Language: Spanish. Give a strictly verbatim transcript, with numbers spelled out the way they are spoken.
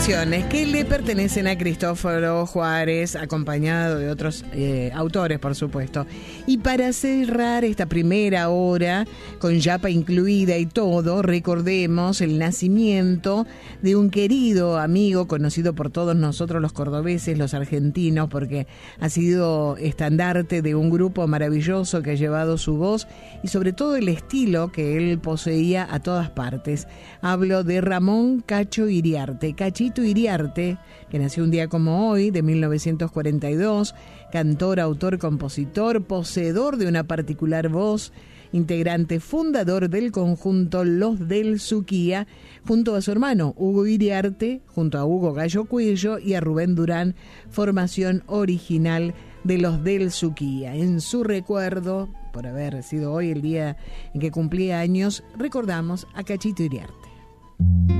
canciones que le pertenecen a Cristóforo Juárez, acompañado de otros eh, autores, por supuesto. Y para cerrar esta primera hora, con Yapa incluida y todo, recordemos el nacimiento de un querido amigo, conocido por todos nosotros los cordobeses, los argentinos, porque ha sido estandarte de un grupo maravilloso que ha llevado su voz y sobre todo el estilo que él poseía a todas partes. Hablo de Ramón Cacho Iriarte, Cachito Iriarte, que nació un día como hoy, de mil novecientos cuarenta y dos, cantor, autor, compositor, poseedor de una particular voz, integrante fundador del conjunto Los del Suquía, junto a su hermano Hugo Iriarte, junto a Hugo Gallo Cuello y a Rubén Durán, formación original de Los del Suquía. En su recuerdo, por haber sido hoy el día en que cumplía años, recordamos a Cachito Iriarte.